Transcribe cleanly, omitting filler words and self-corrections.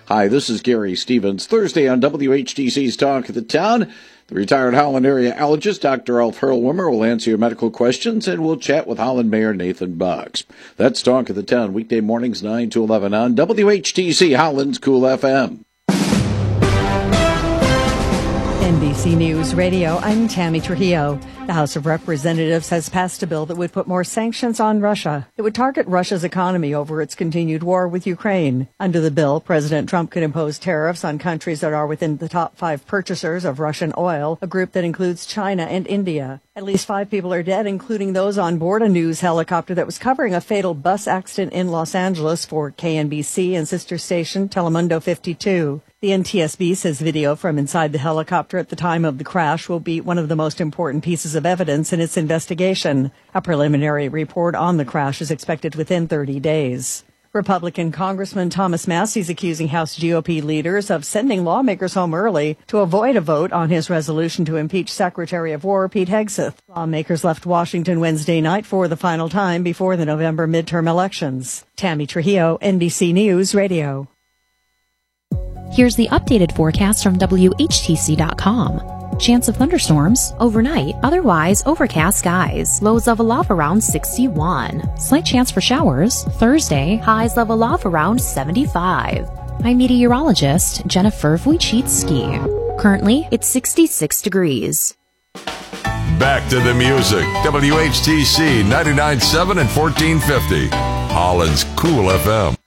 Hi, this is Gary Stevens. Thursday on WHTC's Talk of the Town, the retired Holland area allergist, Dr. Alf Hurlwimmer, will answer your medical questions, and we'll chat with Holland Mayor Nathan Boggs. That's Talk of the Town, weekday mornings 9 to 11 on WHTC, Holland's Cool FM. NBC News Radio, I'm Tammy Trujillo. The House of Representatives has passed a bill that would put more sanctions on Russia. It would target Russia's economy over its continued war with Ukraine. Under the bill, President Trump could impose tariffs on countries that are within the top 5 purchasers of Russian oil, a group that includes China and India. At least 5 people are dead, including those on board a news helicopter that was covering a fatal bus accident in Los Angeles for KNBC and sister station Telemundo 52. The NTSB says video from inside the helicopter at the time of the crash will be one of the most important pieces of evidence in its investigation. A preliminary report on the crash is expected within 30 days. Republican Congressman Thomas Massie is accusing House GOP leaders of sending lawmakers home early to avoid a vote on his resolution to impeach Secretary of War Pete Hegseth. Lawmakers left Washington Wednesday night for the final time before the November midterm elections. Tammy Trujillo, NBC News Radio. Here's the updated forecast from WHTC.com. Chance of thunderstorms overnight, otherwise overcast skies. Lows level off around 61. Slight chance for showers Thursday, highs level off around 75. I'm meteorologist Jennifer Wojcicki. Currently, it's 66 degrees. Back to the music. WHTC 99.7 and 1450. Holland's Cool FM.